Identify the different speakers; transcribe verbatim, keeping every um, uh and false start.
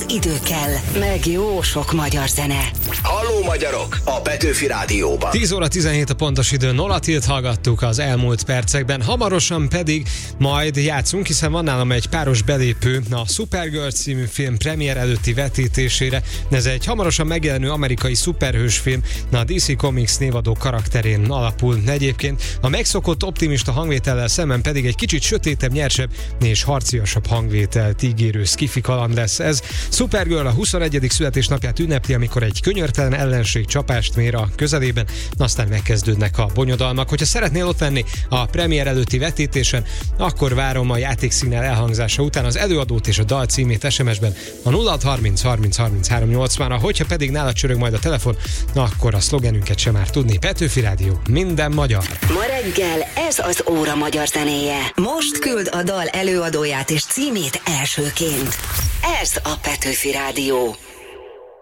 Speaker 1: idő kell, meg jó sok magyar zene.
Speaker 2: Halló magyarok! A Petőfi Rádióban.
Speaker 3: tíz óra tizenhét a pontos idő, Nola Tilt hallgattuk az elmúlt percekben, hamarosan pedig majd játszunk, hiszen van nálam egy páros belépő a Supergirl című film premier előtti vetítésére. Ez egy hamarosan megjelenő amerikai szuperhősfilm, a dé cé Comics névadó karakterén alapul. Egyébként a megszokott optimista hangvétellel szemben pedig egy kicsit sötétebb, nyersebb és harciasabb hangvételt ígérő sci-fi kaland lesz ez. Supergirl a huszonegyedik születésnapját ünnepli, amikor egy könyörtelen ellenség csapást mér a közelében, aztán megkezdődnek a bonyodalmak. Hogyha szeretnél ott lenni a premier előtti vetítésen, akkor várom a játékszignál elhangzása után az előadót és a dal címét es em es-ben a nulla harminc harminc harminchárom nyolcvanra. Hogyha pedig nálad csörög majd a telefon, akkor a szlogenünket sem már tudni. Petőfi Rádió, minden magyar.
Speaker 1: Ma reggel ez az óra magyar zenéje. Most küld a dal előadóját és címét elsőként. Ez a Petőfi Rádió.